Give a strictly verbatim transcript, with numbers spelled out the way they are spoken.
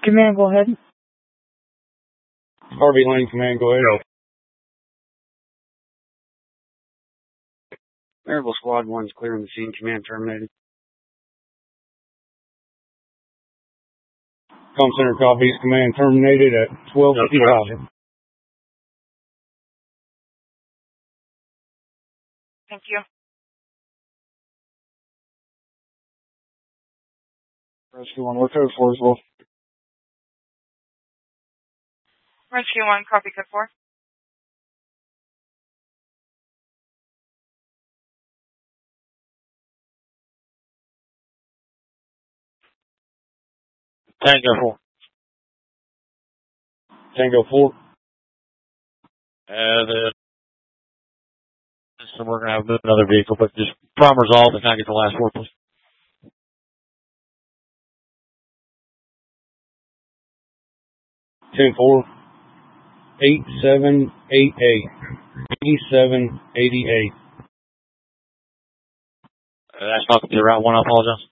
Command, go ahead. Harvey Lane Command, go ahead. Maryville Squad one's clearing the scene. Command terminated. Com Center copies. Command terminated at twelve fifty-five. Thank you. Rescue one, what code four is well? Rescue one, copy code four. Tango four. Tango four. Uh, the, so we're going to have to move another vehicle, but just prime resolve and kind of get the last word, please. ten four. eight seven eight eight. eighty-seven eighty-eight. Uh, that's not going to be route one, I apologize.